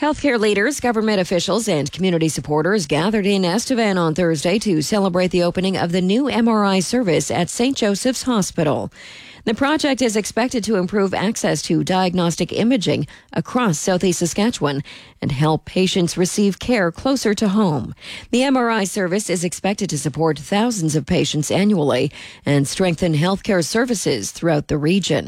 Healthcare leaders, government officials, and community supporters gathered in Estevan on Thursday to celebrate the opening of the new MRI service at St. Joseph's Hospital. The project is expected to improve access to diagnostic imaging across southeast Saskatchewan and help patients receive care closer to home. The MRI service is expected to support thousands of patients annually and strengthen healthcare services throughout the region.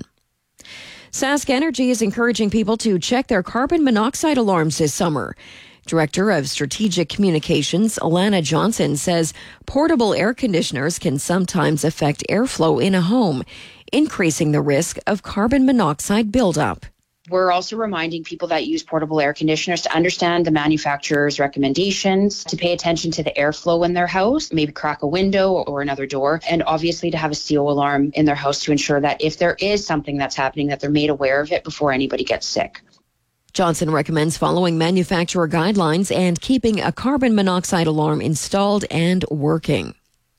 Sask Energy is encouraging people to check their carbon monoxide alarms this summer. Director of Strategic Communications, Alana Johnson, says portable air conditioners can sometimes affect airflow in a home, increasing the risk of carbon monoxide buildup. We're also reminding people that use portable air conditioners to understand the manufacturer's recommendations, to pay attention to the airflow in their house, maybe crack a window or another door, and obviously to have a CO alarm in their house to ensure that if there is something that's happening, that they're made aware of it before anybody gets sick. Johnson recommends following manufacturer guidelines and keeping a carbon monoxide alarm installed and working.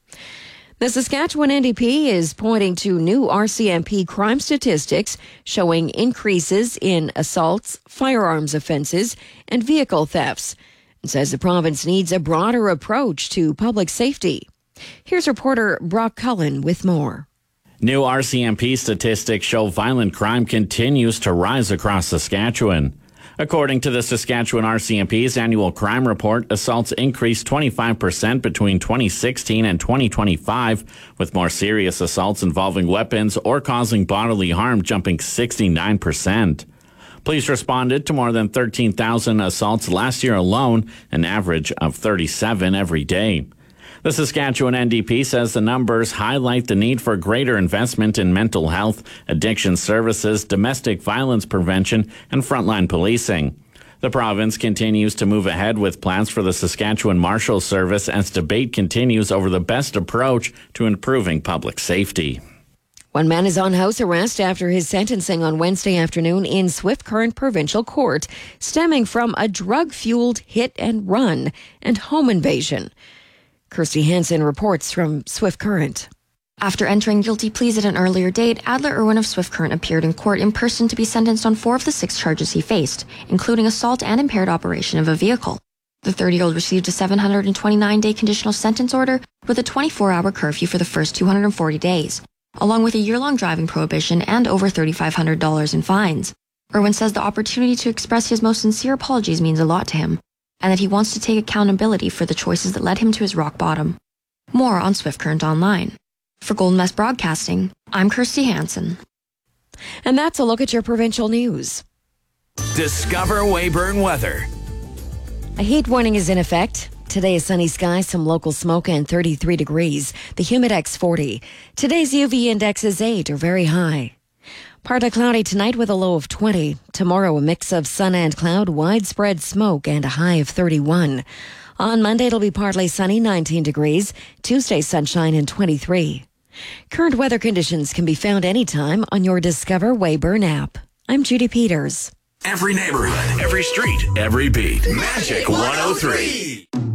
The Saskatchewan NDP is pointing to new RCMP crime statistics showing increases in assaults, firearms offences, and vehicle thefts, and says the province needs a broader approach to public safety. Here's reporter Brock Cullen with more. New RCMP statistics show violent crime continues to rise across Saskatchewan. According to the Saskatchewan RCMP's annual crime report, assaults increased 25% between 2016 and 2025, with more serious assaults involving weapons or causing bodily harm jumping 69%. Police responded to more than 13,000 assaults last year alone, an average of 37 every day. The Saskatchewan NDP says the numbers highlight the need for greater investment in mental health, addiction services, domestic violence prevention, and frontline policing. The province continues to move ahead with plans for the Saskatchewan Marshals Service as debate continues over the best approach to improving public safety. One man is on house arrest after his sentencing on Wednesday afternoon in Swift Current Provincial Court, stemming from a drug-fueled hit and run and home invasion. Kirsty Hansen reports from Swift Current. After entering guilty pleas at an earlier date, Adler Irwin of Swift Current appeared in court in person to be sentenced on 4 of the 6 charges he faced, including assault and impaired operation of a vehicle. The 30-year-old received a 729-day conditional sentence order with a 24-hour curfew for the first 240 days, along with a year-long driving prohibition and over $3,500 in fines. Irwin says the opportunity to express his most sincere apologies means a lot to him, and that he wants to take accountability for the choices that led him to his rock bottom. More on Swift Current Online. For Golden West Broadcasting, I'm Kirsty Hansen. And that's a look at your provincial news. Discover Weyburn weather. A heat warning is in effect. Today is sunny skies, some local smoke, and 33 degrees. The Humidex 40. Today's UV index is 8, or very high. Partly cloudy tonight with a low of 20. Tomorrow, a mix of sun and cloud, widespread smoke, and a high of 31. On Monday, it'll be partly sunny, 19 degrees. Tuesday, sunshine, and 23. Current weather conditions can be found anytime on your Discover Weyburn app. I'm Judy Peters. Every neighborhood, every street, every beat. Magic 103.